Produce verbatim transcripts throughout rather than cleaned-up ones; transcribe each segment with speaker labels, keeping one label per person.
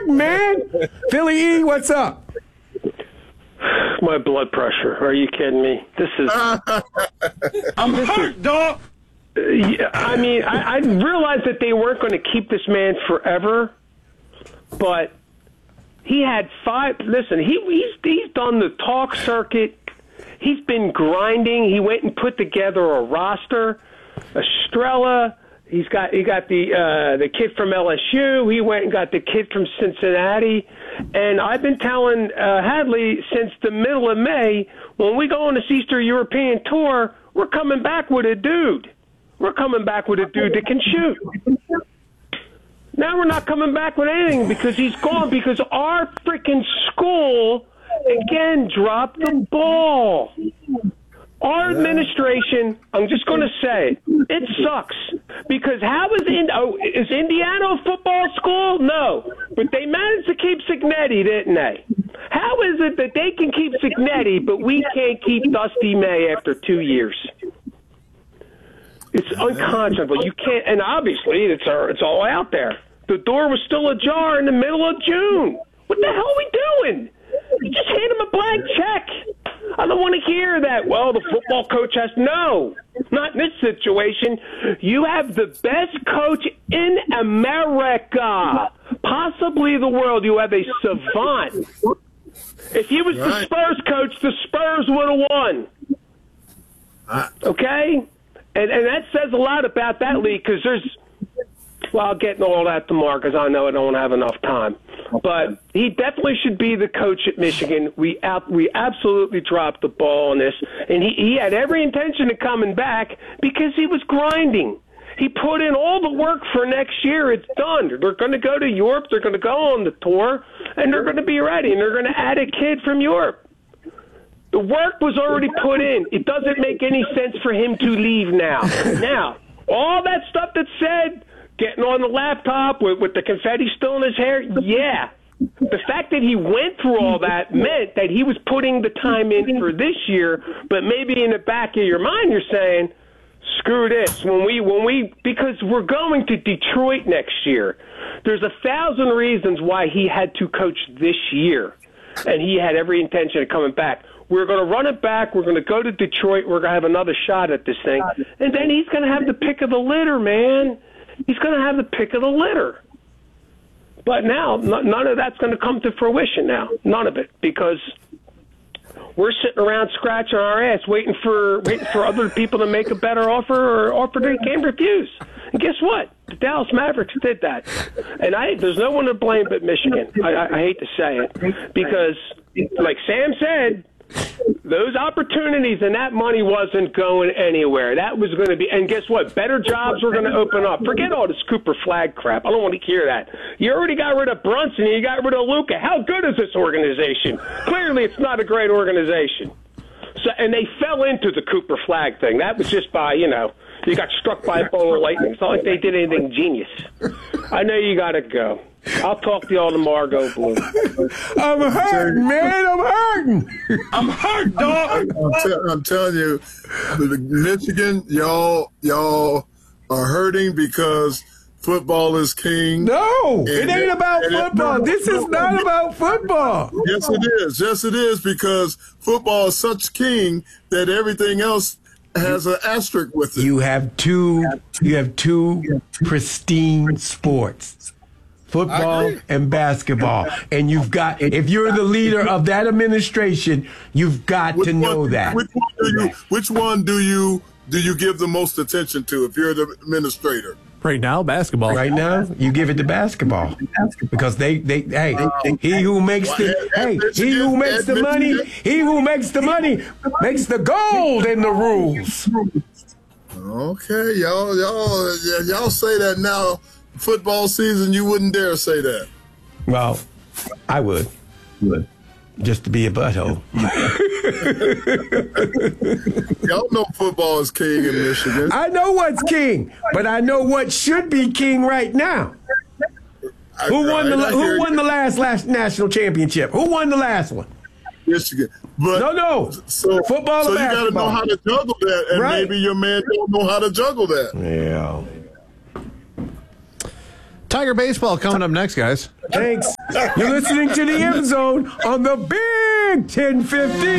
Speaker 1: hurting, man. Philly E, what's up?
Speaker 2: My blood pressure. Are you kidding me? This is.
Speaker 1: I'm
Speaker 2: this
Speaker 1: hurt,
Speaker 2: is,
Speaker 1: dog.
Speaker 2: Uh, yeah, I mean, I, I realized that they weren't going to keep this man forever, but he had five. Listen, he he's he's done the talk circuit. He's been grinding. He went and put together a roster. Estrella. He's got he got the uh, the kid from L S U. He went and got the kid from Cincinnati. And I've been telling uh, Hadley since the middle of May, when we go on this Eastern European tour, we're coming back with a dude. We're coming back with a dude that can shoot. Now we're not coming back with anything because he's gone, because our freaking school, again, dropped the ball. Our administration, I'm just going to say, it sucks. Because how is in, oh, is Indiana a football school? No. But they managed to keep Cignetti, didn't they? How is it that they can keep Cignetti, but we can't keep Dusty May after two years? It's unconscionable. You can't, and obviously it's it's all out there. The door was still ajar in the middle of June. What the hell are we doing? You just hand him a blank check. I don't want to hear that. Well, the football coach has no, not in this situation. You have the best coach in America, possibly the world. You have a savant. If he was right. the Spurs coach, the Spurs would have won. Okay, and and that says a lot about that league, because there's. Well, I'll get into all that tomorrow because I know I don't have enough time. But he definitely should be the coach at Michigan. We out, we absolutely dropped the ball on this. And he, he had every intention of coming back because he was grinding. He put in all the work for next year. It's done. They're going to go to Europe. They're going to go on the tour. And they're going to be ready. And they're going to add a kid from Europe. The work was already put in. It doesn't make any sense for him to leave now. Now, all that stuff that's said, getting on the laptop with, with the confetti still in his hair, yeah. The fact that he went through all that meant that he was putting the time in for this year, but maybe in the back of your mind you're saying, screw this. When we, when we, because we're going to Detroit next year. There's a thousand reasons why he had to coach this year, and he had every intention of coming back. We're going to run it back. We're going to go to Detroit. We're going to have another shot at this thing. And then he's going to have the pick of the litter, man. He's going to have the pick of the litter. But now, none of that's going to come to fruition now. None of it. Because we're sitting around scratching our ass waiting for waiting for other people to make a better offer or offer they can't refuse. And guess what? The Dallas Mavericks did that. And I there's no one to blame but Michigan. I, I, I hate to say it. Because, like Sam said, those opportunities and that money wasn't going anywhere. That was going to be, and guess what? Better jobs were going to open up. Forget all this Cooper Flag crap. I don't want to hear that. You already got rid of Brunson. You got rid of Luka. How good is this organization? Clearly, it's not a great organization. So, and they fell into the Cooper Flag thing. That was just by, you know, you got struck by a bolt of lightning. It's not like they did anything genius. I know you got to go. I'll talk to y'all tomorrow. Go Blue.
Speaker 1: I'm hurting, man. I'm hurting. I'm hurt, dog.
Speaker 3: I'm, t- I'm telling you, Michigan, y'all, y'all are hurting because football is king.
Speaker 1: No, it ain't about football. This is not about football.
Speaker 3: Yes, it is. Yes, it is, because football is such king that everything else has an asterisk with it.
Speaker 1: You have two. You have two pristine sports. Football and basketball. And you've got, if you're the leader of that administration, you've got which to know
Speaker 3: one,
Speaker 1: that.
Speaker 3: Which one, do you, which one do you do you give the most attention to if you're the administrator?
Speaker 4: Right now, basketball.
Speaker 1: Right now, you give it to basketball. Because they, they hey, he who makes the, hey, he who makes the money, he who makes the money makes the gold in the rules.
Speaker 3: Okay, y'all, y'all, y'all say that now. Football season, you wouldn't dare say that.
Speaker 1: Well, I would. Would. Just to be a butthole.
Speaker 3: Y'all know football is king in Michigan.
Speaker 1: I know what's king, but I know what should be king right now. I, who won the Who won you. the last last national championship? Who won the last one?
Speaker 3: Michigan. But
Speaker 1: no, no.
Speaker 3: So
Speaker 1: football.
Speaker 3: So
Speaker 1: or
Speaker 3: you got to know how to juggle that, and
Speaker 1: right.
Speaker 3: maybe your man don't know how to juggle that.
Speaker 1: Yeah.
Speaker 4: Tiger baseball coming up next, guys.
Speaker 1: Thanks. You're listening to the M Zone on the Big ten fifty.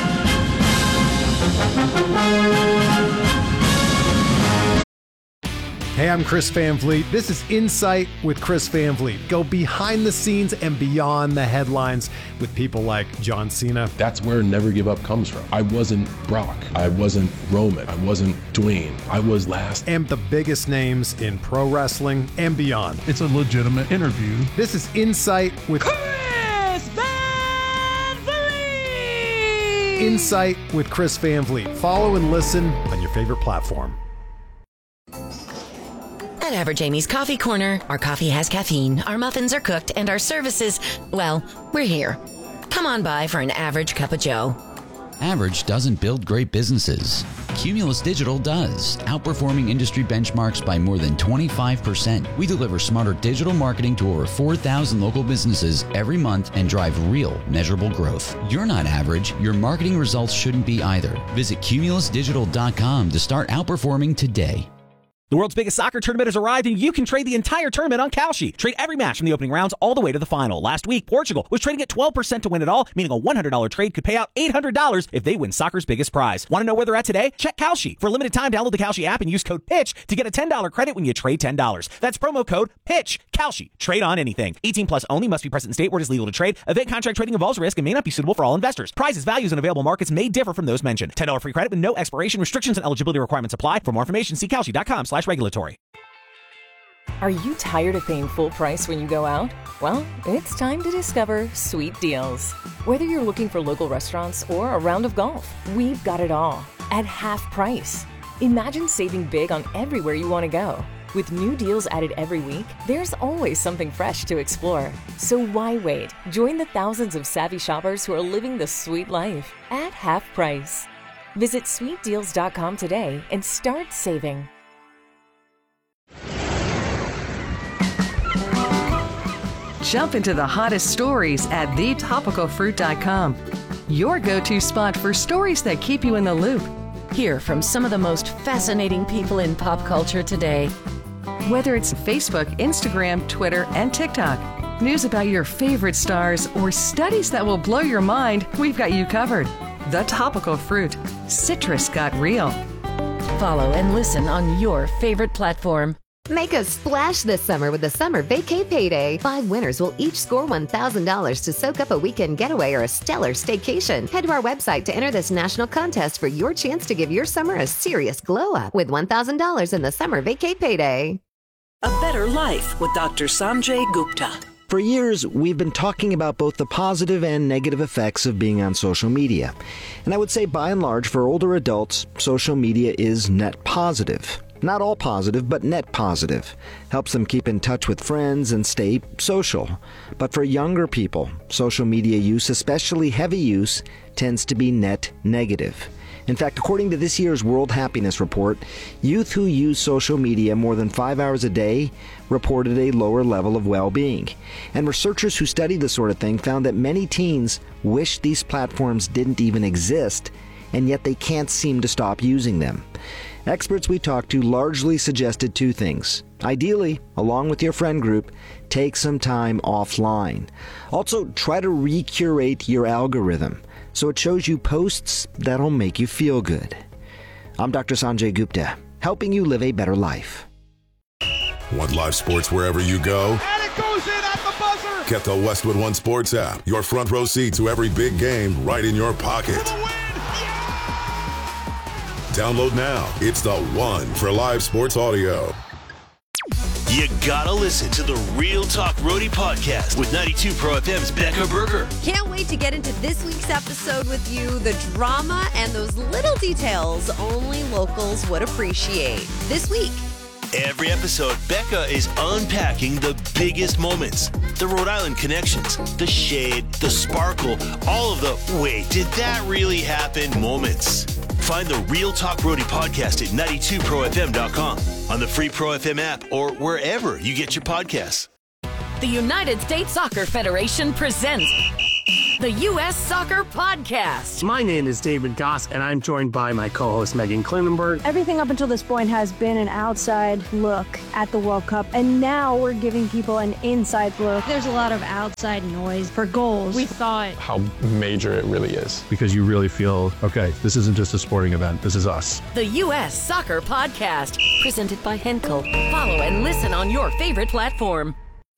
Speaker 5: Hey, I'm Chris Van Vliet. This is Insight with Chris Van Vliet. Go behind the scenes and beyond the headlines with people like John Cena.
Speaker 6: That's where Never Give Up comes from. I wasn't Brock. I wasn't Roman. I wasn't Dwayne. I was last.
Speaker 5: And the biggest names in pro wrestling and beyond.
Speaker 7: It's a legitimate interview.
Speaker 5: This is Insight with
Speaker 8: Chris Van Vliet.
Speaker 5: Insight with Chris Van Vliet. Follow and listen on your favorite platform.
Speaker 9: At Average Amy's Coffee Corner, our coffee has caffeine, our muffins are cooked, and our services, well, we're here. Come on by for an average cup of joe.
Speaker 10: Average doesn't build great businesses. Cumulus Digital does, outperforming industry benchmarks by more than twenty-five percent. We deliver smarter digital marketing to over four thousand local businesses every month and drive real, measurable growth. You're not average. Your marketing results shouldn't be either. Visit cumulus digital dot com to start outperforming today.
Speaker 11: The world's biggest soccer tournament has arrived, and you can trade the entire tournament on Kalshi. Trade every match from the opening rounds all the way to the final. Last week, Portugal was trading at twelve percent to win it all, meaning a one hundred dollars trade could pay out eight hundred dollars if they win soccer's biggest prize. Want to know where they're at today? Check Kalshi. For a limited time, download the Kalshi app and use code PITCH to get a ten dollars credit when you trade ten dollars. That's promo code PITCH. Kalshi. Trade on anything. eighteen plus only. Must be present in state where it is legal to trade. Event contract trading involves risk and may not be suitable for all investors. Prizes, values, and available markets may differ from those mentioned. ten dollars free credit with no expiration. Restrictions and eligibility requirements apply. For more information, see kalshi dot com slash regulatory.
Speaker 12: Are you tired of paying full price when you go out? Well, it's time to discover Sweet Deals. Whether you're looking for local restaurants or a round of golf, we've got it all at half price. Imagine saving big on everywhere you want to go. With new deals added every week, there's always something fresh to explore. So why wait? Join the thousands of savvy shoppers who are living the sweet life at half price. Visit sweet deals dot com today and start saving.
Speaker 13: Jump into the hottest stories at the topical fruit dot com. Your go-to spot for stories that keep you in the loop.
Speaker 9: Hear from some of the most fascinating people in pop culture today.
Speaker 13: Whether it's Facebook, Instagram, Twitter, and TikTok, news about your favorite stars, or studies that will blow your mind, we've got you covered. The Topical Fruit. Citrus got real.
Speaker 9: Follow and listen on your favorite platform.
Speaker 14: Make a splash this summer with the Summer Vacay Payday. Five winners will each score one thousand dollars to soak up a weekend getaway or a stellar staycation. Head to our website to enter this national contest for your chance to give your summer a serious glow-up with one thousand dollars in the Summer Vacay Payday.
Speaker 15: A Better Life with Doctor Sanjay Gupta.
Speaker 16: For years, we've been talking about both the positive and negative effects of being on social media. And I would say, by and large, for older adults, social media is net positive. Not all positive, but net positive. Helps them keep in touch with friends and stay social. But for younger people, social media use, especially heavy use, tends to be net negative. In fact, according to this year's World Happiness Report, youth who use social media more than five hours a day reported a lower level of well-being. And researchers who studied this sort of thing found that many teens wish these platforms didn't even exist, and yet they can't seem to stop using them. Experts we talked to largely suggested two things. Ideally, along with your friend group, take some time offline. Also, try to recurate your algorithm so it shows you posts that'll make you feel good. I'm Doctor Sanjay Gupta, helping you live a better life.
Speaker 17: Want live sports wherever you go?
Speaker 8: And it goes in at the buzzer!
Speaker 17: Get the Westwood One Sports app. Your front row seat to every big game right in your pocket. Download now. It's the one for live sports audio.
Speaker 18: You gotta listen to the Real Talk Roadie podcast with ninety-two Pro F M's Becca Berger.
Speaker 19: Can't wait to get into this week's episode with you. The drama and those little details only locals would appreciate. This week.
Speaker 18: Every episode, Becca is unpacking the biggest moments. The Rhode Island connections, the shade, the sparkle, all of the wait, did that really happen moments. Find the Real Talk Roadie podcast at ninety-two pro f m dot com, on the free Pro F M app, or wherever you get your podcasts.
Speaker 9: The United States Soccer Federation presents The U S Soccer Podcast.
Speaker 7: My name is David Goss, and I'm joined by my co-host Megan Klinenberg.
Speaker 20: Everything up until this point has been an outside look at the World Cup, and now we're giving people an inside look.
Speaker 21: There's a lot of outside noise for goals. We thought
Speaker 22: how major it really is.
Speaker 4: Because you really feel, okay, this isn't just a sporting event, this is us.
Speaker 9: The U S Soccer Podcast, presented by Henkel. Follow and listen on your favorite platform.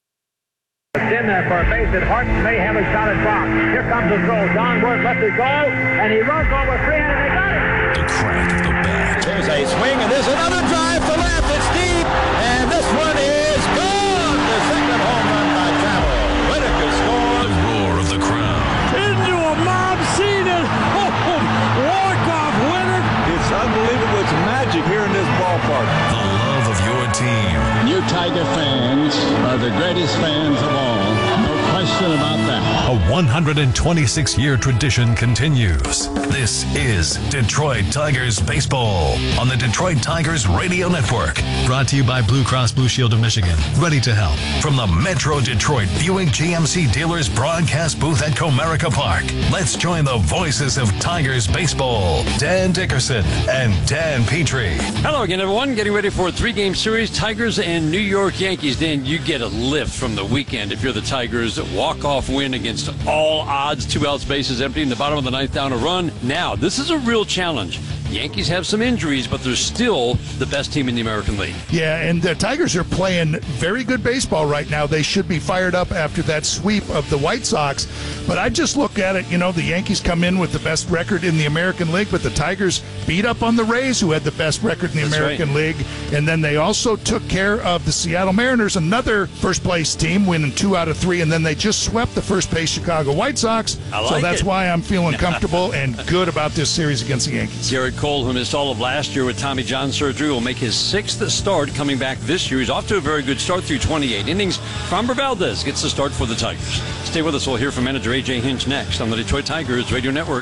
Speaker 23: In there for a base that Hart may have a shot at box. Here comes the throw. John Worth lets it go, and he runs over three, and they got it.
Speaker 24: The crack of the bat.
Speaker 23: There's a swing, and there's another drive to left. It's deep, and this one is gone. The second home run by Travel. Whitaker scores.
Speaker 24: The roar of the crowd.
Speaker 23: Into a mob scene, and oh, walk-off winner.
Speaker 25: It's unbelievable. It's magic here in this ballpark.
Speaker 24: The love of your team.
Speaker 26: You Tiger fans are the greatest fans of all. No question about that.
Speaker 24: A one hundred twenty-six year tradition continues. This is Detroit Tigers Baseball on the Detroit Tigers Radio Network.
Speaker 5: Brought to you by Blue Cross Blue Shield of Michigan. Ready to help.
Speaker 24: From the Metro Detroit Buick G M C dealers broadcast booth at Comerica Park, let's join the voices of Tigers Baseball, Dan Dickerson and Dan Petrie.
Speaker 27: Hello again, everyone. Getting ready for a three-game series, Tigers and New York Yankees. Dan, you get a lift from the weekend if you're the Tigers. Walk-off win against all odds, two outs, bases empty in the bottom of the ninth down a run. Now, this is a real challenge. Yankees have some injuries, but they're still the best team in the American League.
Speaker 28: Yeah, and the Tigers are playing very good baseball right now. They should be fired up after that sweep of the White Sox. But I just look at it, you know, the Yankees come in with the best record in the American League, but the Tigers beat up on the Rays, who had the best record in the
Speaker 27: That's
Speaker 28: American
Speaker 27: right.
Speaker 28: League. And then they also took care of the Seattle Mariners, another first-place team, winning two out of three. And then they just swept the first-place Chicago White Sox.
Speaker 27: I like
Speaker 28: so that's
Speaker 27: it.
Speaker 28: why I'm feeling comfortable and good about this series against the Yankees.
Speaker 27: Garrett Cole, who missed all of last year with Tommy John surgery, will make his sixth start coming back this year. He's off to a very good start through twenty-eight innings. Framber Valdez gets the start for the Tigers. Stay with us. We'll hear from manager A J Hinch next on the Detroit Tigers Radio Network.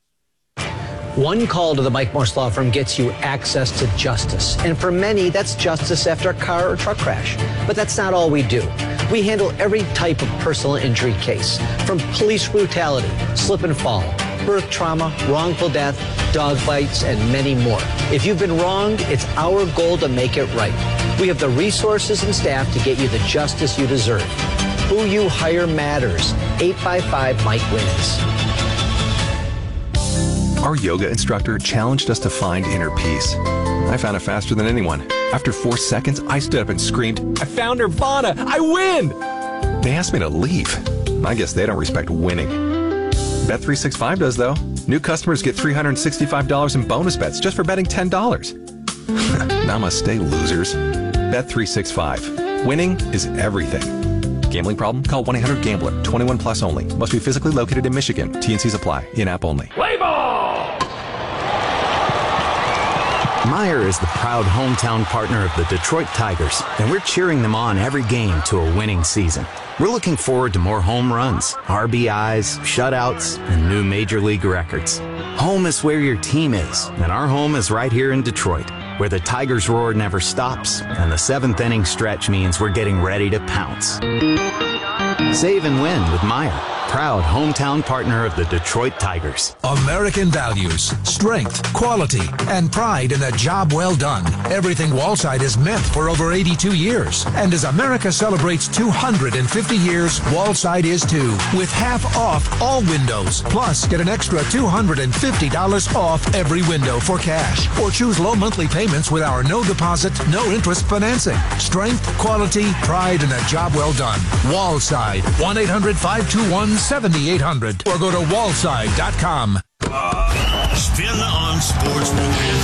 Speaker 29: One call to the Mike Morse Law Firm gets you access to justice. And for many, that's justice after a car or truck crash. But that's not all we do. We handle every type of personal injury case, from police brutality, slip and fall, birth trauma, wrongful death, dog bites, and many more. If you've been wronged, it's our goal to make it right. We have the resources and staff to get you the justice you deserve. Who you hire matters. eight five five, Mike wins.
Speaker 30: Our yoga instructor challenged us to find inner peace. I found it faster than anyone. After four seconds, I stood up and screamed, I found Nirvana! I win! They asked me to leave. I guess they don't respect winning. Bet three sixty-five does, though. New customers get three hundred sixty-five dollars in bonus bets just for betting ten dollars. Namaste, losers. Bet three sixty-five. Winning is everything. Gambling problem? Call one eight hundred gambler. twenty-one plus only. Must be physically located in Michigan. T and Cs apply. In-app only.
Speaker 23: Play ball!
Speaker 31: Meijer is the proud hometown partner of the Detroit Tigers, and we're cheering them on every game to a winning season. We're looking forward to more home runs, R B Is, shutouts, and new major league records. Home is where your team is, and our home is right here in Detroit, where the Tigers' roar never stops, and the seventh inning stretch means we're getting ready to pounce. Save and win with Meijer, proud hometown partner of the Detroit Tigers.
Speaker 32: American values, strength, quality, and pride in a job well done. Everything Wallside has meant for over eighty-two years. And as America celebrates two hundred fifty years, Wallside is too, with half off all windows. Plus, get an extra two hundred fifty dollars off every window for cash. Or choose low monthly payments with our no deposit, no interest financing. Strength, quality, pride in a job well done. Wallside, one eight hundred, five two one, seven eight hundred or go to wallside dot com.
Speaker 18: Spin on Sports